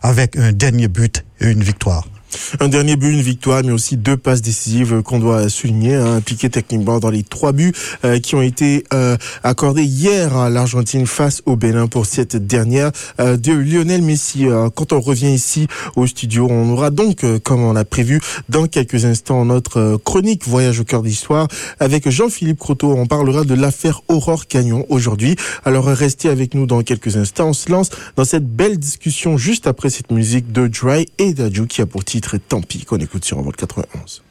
avec un dernier but et une victoire. Un dernier but, une victoire, mais aussi 2 passes décisives qu'on doit souligner, impliquées techniquement dans les 3 buts qui ont été accordés hier à l'Argentine face au Bénin pour cette dernière de Lionel Messi. Quand on revient ici au studio, on aura donc, comme on l'a prévu, dans quelques instants, notre chronique Voyage au cœur d'histoire avec Jean-Philippe Croteau. On parlera de l'affaire Aurore Cagnon aujourd'hui. Alors restez avec nous dans quelques instants. On se lance dans cette belle discussion juste après cette musique de Dry et d'Adju qui a pour titre Tant pis, qu'on écoute sur Envol 91.